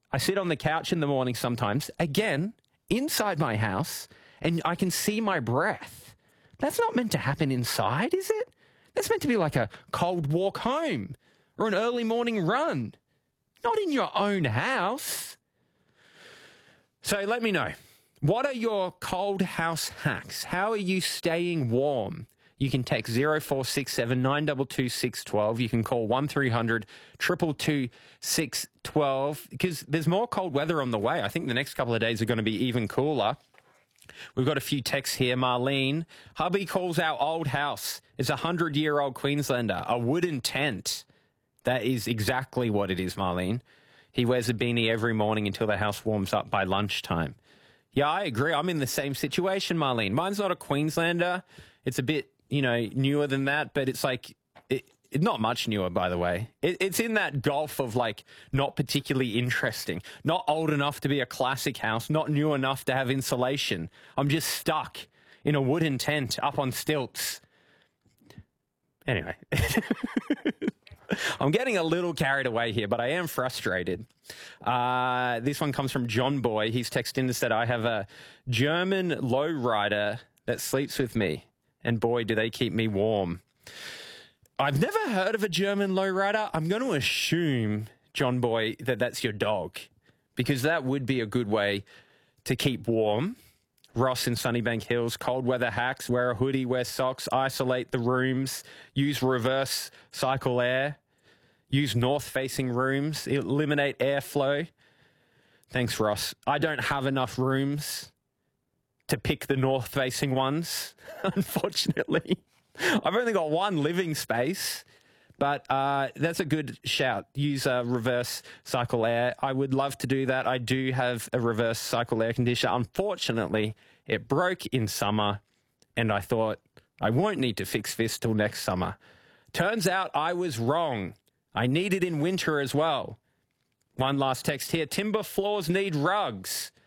I sit on the couch in the morning sometimes, again, inside my house, and I can see my breath. That's not meant to happen inside, is it? That's meant to be like a cold walk home or an early morning run, not in your own house. So let me know. What are your cold house hacks? How are you staying warm? You can text 0467 922 612. You can call 1300 222 612 because there's more cold weather on the way. I think the next couple of days are going to be even cooler. We've got a few texts here. Marlene, hubby calls our old house. It's a 100-year-old Queenslander, a wooden tent. That is exactly what it is, Marlene. He wears a beanie every morning until the house warms up by lunchtime. Yeah, I agree. I'm in the same situation, Marlene. Mine's not a Queenslander. It's a bit, newer than that, but it's like, not much newer, by the way. It's in that gulf of like not particularly interesting, not old enough to be a classic house, not new enough to have insulation. I'm just stuck in a wooden tent up on stilts. Anyway, I'm getting a little carried away here, but I am frustrated. This one comes from John Boy. He's texted in and said, I have a German lowrider that sleeps with me, and boy, do they keep me warm. I've never heard of a German lowrider. I'm going to assume, John Boy, that that's your dog, because that would be a good way to keep warm. Ross in Sunnybank Hills, cold weather hacks, wear a hoodie, wear socks, isolate the rooms, use reverse cycle air, use north-facing rooms, eliminate airflow. Thanks, Ross. I don't have enough rooms to pick the north-facing ones, unfortunately. I've only got one living space, but that's a good shout. Use reverse cycle air. I would love to do that. I do have a reverse cycle air conditioner. Unfortunately, it broke in summer, and I thought I won't need to fix this till next summer. Turns out I was wrong. I need it in winter as well. One last text here. Timber floors need rugs.